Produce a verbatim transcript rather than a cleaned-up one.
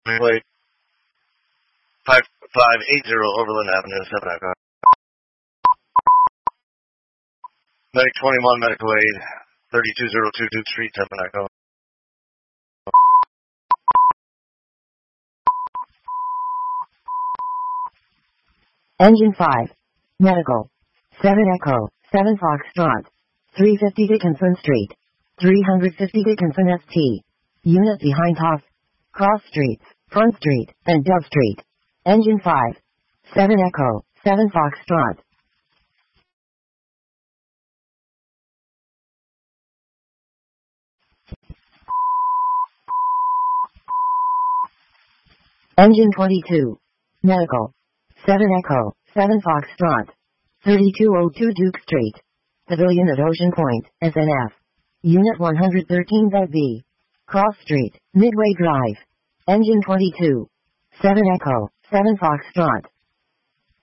Wait. five five eight zero Overland Avenue, seven Echo. Medic twenty-one, Medical Aid, thirty-two oh two Duke Street, seven Echo. Engine five. Medical. seven Echo, seven Foxtrot. three fifty Dickinson Street. three fifty Dickinson S T. Unit behind Hoff. Cross Streets, Front Street, and Dove Street. Engine five. seven Echo, seven Foxtrot. Engine twenty-two. Medical. seven Echo, seven Foxtrot. thirty-two oh two Duke Street. Pavilion at Ocean Point, S N F. Unit one thirteen Z B. Cross Street, Midway Drive. Engine twenty-two. seven Echo, seven Foxtrot.